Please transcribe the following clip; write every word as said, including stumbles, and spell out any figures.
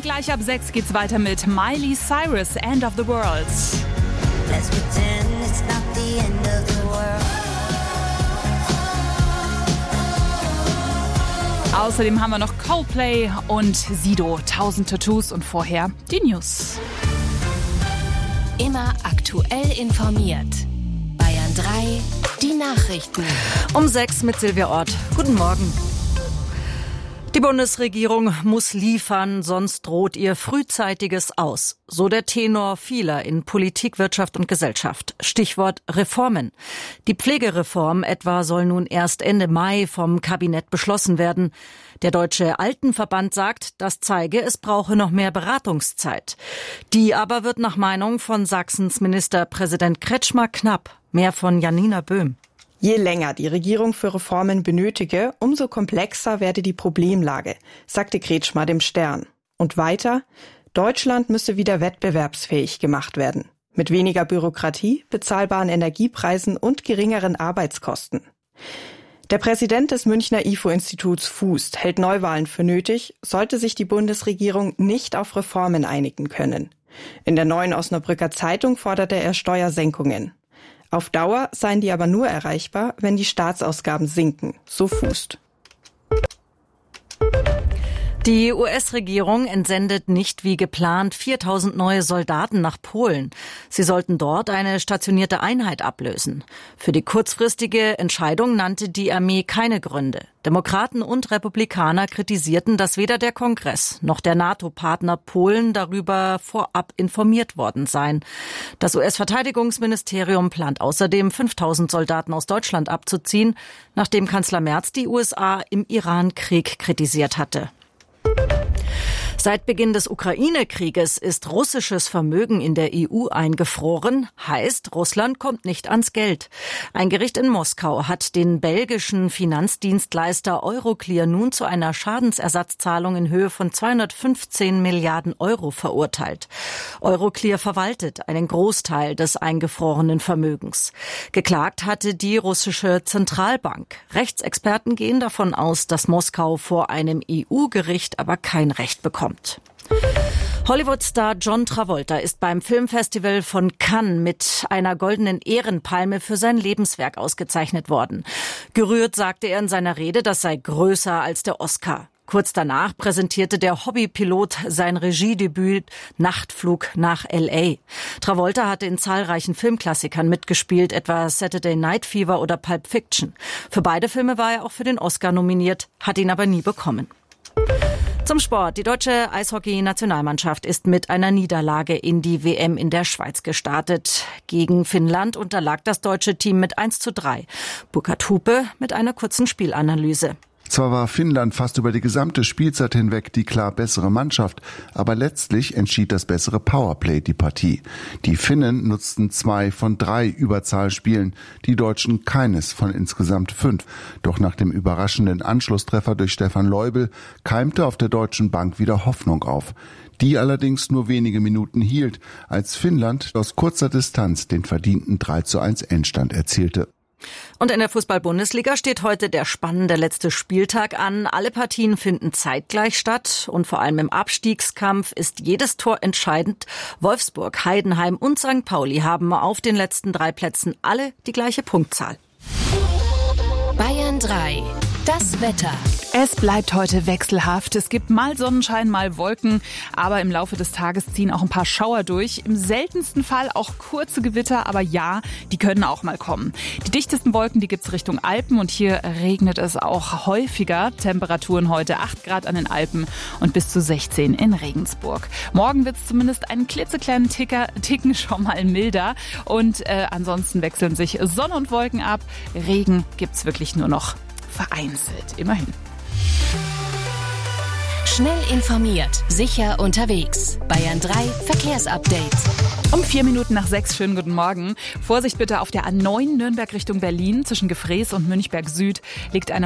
Und gleich ab sechs geht's weiter mit Miley Cyrus, End of the World. Let's pretend it's not the end of the world. Außerdem haben wir noch Coldplay und Sido, tausend Tattoos und vorher die News. Immer aktuell informiert. Bayern drei, die Nachrichten. Um sechs mit Silvia Ort. Guten Morgen. Die Bundesregierung muss liefern, sonst droht ihr frühzeitiges Aus. So der Tenor vieler in Politik, Wirtschaft und Gesellschaft. Stichwort Reformen. Die Pflegereform etwa soll nun erst Ende Mai vom Kabinett beschlossen werden. Der Deutsche Altenverband sagt, das zeige, es brauche noch mehr Beratungszeit. Die aber wird nach Meinung von Sachsens Ministerpräsident Kretschmer knapp. Mehr von Janina Böhm. Je länger die Regierung für Reformen benötige, umso komplexer werde die Problemlage, sagte Kretschmer dem Stern. Und weiter, Deutschland müsse wieder wettbewerbsfähig gemacht werden. Mit weniger Bürokratie, bezahlbaren Energiepreisen und geringeren Arbeitskosten. Der Präsident des Münchner I F O-Instituts Fußt hält Neuwahlen für nötig, sollte sich die Bundesregierung nicht auf Reformen einigen können. In der Neuen Osnabrücker Zeitung forderte er Steuersenkungen. Auf Dauer seien die aber nur erreichbar, wenn die Staatsausgaben sinken, so Fußt. Die U S-Regierung entsendet nicht wie geplant viertausend neue Soldaten nach Polen. Sie sollten dort eine stationierte Einheit ablösen. Für die kurzfristige Entscheidung nannte die Armee keine Gründe. Demokraten und Republikaner kritisierten, dass weder der Kongress noch der NATO-Partner Polen darüber vorab informiert worden seien. Das U S-Verteidigungsministerium plant außerdem fünftausend Soldaten aus Deutschland abzuziehen, nachdem Kanzler Merz die U S A im Iran-Krieg kritisiert hatte. Seit Beginn des Ukraine-Krieges ist russisches Vermögen in der E U eingefroren. Heißt, Russland kommt nicht ans Geld. Ein Gericht in Moskau hat den belgischen Finanzdienstleister Euroclear nun zu einer Schadensersatzzahlung in Höhe von zweihundertfünfzehn Milliarden Euro verurteilt. Euroclear verwaltet einen Großteil des eingefrorenen Vermögens. Geklagt hatte die russische Zentralbank. Rechtsexperten gehen davon aus, dass Moskau vor einem E U-Gericht aber kein Recht bekommt. Hollywood-Star John Travolta ist beim Filmfestival von Cannes mit einer goldenen Ehrenpalme für sein Lebenswerk ausgezeichnet worden. Gerührt sagte er in seiner Rede, das sei größer als der Oscar. Kurz danach präsentierte der Hobbypilot sein Regiedebüt Nachtflug nach L A. Travolta hatte in zahlreichen Filmklassikern mitgespielt, etwa Saturday Night Fever oder Pulp Fiction. Für beide Filme war er auch für den Oscar nominiert, hat ihn aber nie bekommen. Zum Sport. Die deutsche Eishockey-Nationalmannschaft ist mit einer Niederlage in die W M in der Schweiz gestartet. Gegen Finnland unterlag das deutsche Team mit eins zu drei. Burkhard Hupe mit einer kurzen Spielanalyse. Zwar war Finnland fast über die gesamte Spielzeit hinweg die klar bessere Mannschaft, aber letztlich entschied das bessere Powerplay die Partie. Die Finnen nutzten zwei von drei Überzahlspielen, die Deutschen keines von insgesamt fünf. Doch nach dem überraschenden Anschlusstreffer durch Stefan Leubel keimte auf der deutschen Bank wieder Hoffnung auf. Die allerdings nur wenige Minuten hielt, als Finnland aus kurzer Distanz den verdienten drei zu eins Endstand erzielte. Und in der Fußball-Bundesliga steht heute der spannende letzte Spieltag an. Alle Partien finden zeitgleich statt und vor allem im Abstiegskampf ist jedes Tor entscheidend. Wolfsburg, Heidenheim und Sankt Pauli haben auf den letzten drei Plätzen alle die gleiche Punktzahl. Bayern drei. Das Wetter. Es bleibt heute wechselhaft. Es gibt mal Sonnenschein, mal Wolken, aber im Laufe des Tages ziehen auch ein paar Schauer durch. Im seltensten Fall auch kurze Gewitter, aber ja, die können auch mal kommen. Die dichtesten Wolken, die gibt's Richtung Alpen und hier regnet es auch häufiger. Temperaturen heute acht Grad an den Alpen und bis zu sechzehn in Regensburg. Morgen wird's zumindest einen klitzekleinen Ticker, Ticken schon mal milder und äh, ansonsten wechseln sich Sonne und Wolken ab. Regen gibt's wirklich nur noch vereinzelt, immerhin. Schnell informiert, sicher unterwegs. Bayern drei Verkehrsupdate. Um vier Minuten nach sechs, schönen guten Morgen. Vorsicht bitte auf der A neun Nürnberg Richtung Berlin. Zwischen Gefrees und Münchberg Süd liegt eine